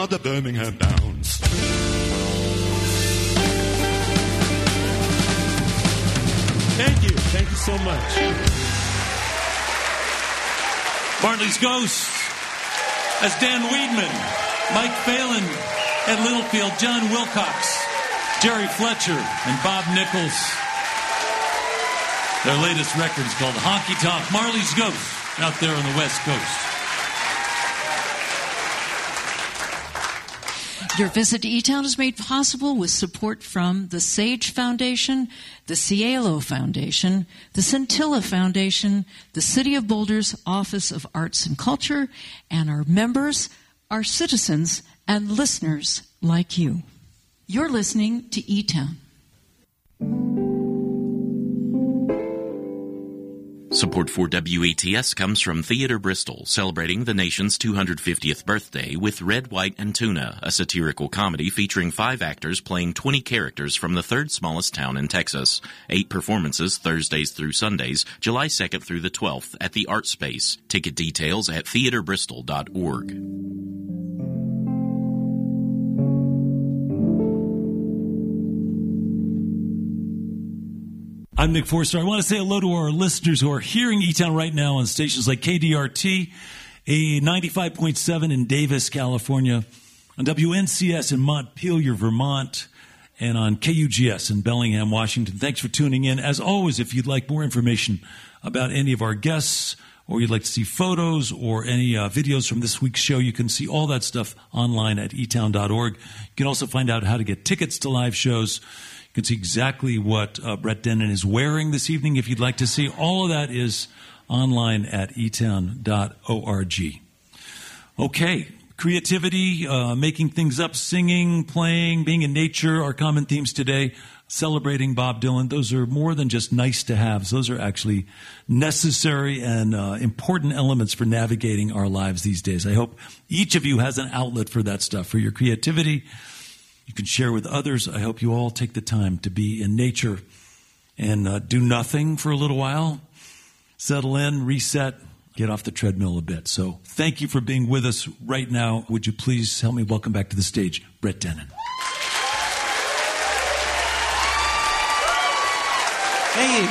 are the Birmingham Downs. Thank you. Thank you so much. Marley's Ghosts as Dan Weidman, Mike Phelan at Littlefield, John Wilcox, Jerry Fletcher, and Bob Nichols. Their latest record is called Honky Tonk. Marley's Ghosts out there on the West Coast. Your visit to E-Town is made possible with support from the Sage Foundation, the Cielo Foundation, the Scintilla Foundation, the City of Boulder's Office of Arts and Culture, and our members, our citizens, and listeners like you. You're listening to E-Town. Support for WETS comes from Theatre Bristol, celebrating the nation's 250th birthday with Red, White, and Tuna, a satirical comedy featuring 5 actors playing 20 characters from the third smallest town in Texas. 8 performances Thursdays through Sundays, July 2nd through the 12th at the Art Space. Ticket details at theatrebristol.org. I'm Nick Forster. I want to say hello to our listeners who are hearing E-Town right now on stations like KDRT, a 95.7 in Davis, California, on WNCS in Montpelier, Vermont, and on KUGS in Bellingham, Washington. Thanks for tuning in. As always, if you'd like more information about any of our guests, or you'd like to see photos or any videos from this week's show, you can see all that stuff online at etown.org. You can also find out how to get tickets to live shows. You can see exactly what Brett Dennen is wearing this evening if you'd like to see. All of that is online at etown.org. Okay, creativity, making things up, singing, playing, being in nature, our common themes today, celebrating Bob Dylan. Those are more than just nice to haves. Those are actually necessary and important elements for navigating our lives these days. I hope each of you has an outlet for that stuff, for your creativity. You can share with others. I hope you all take the time to be in nature and do nothing for a little while. Settle in, reset, get off the treadmill a bit. So thank you for being with us right now. Would you please help me welcome back to the stage Brett Dennen. Hey.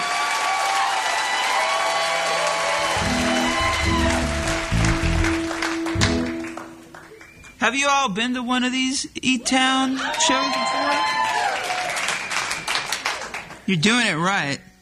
Have you all been to one of these E-Town shows before? You're doing it right.